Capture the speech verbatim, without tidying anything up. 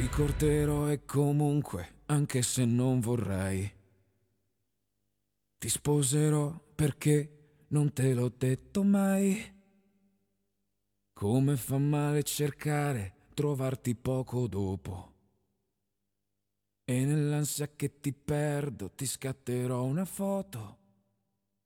Ti corterò e comunque, anche se non vorrei, ti sposerò perché non te l'ho detto mai. Come fa male cercare, trovarti poco dopo. E nell'ansia che ti perdo ti scatterò una foto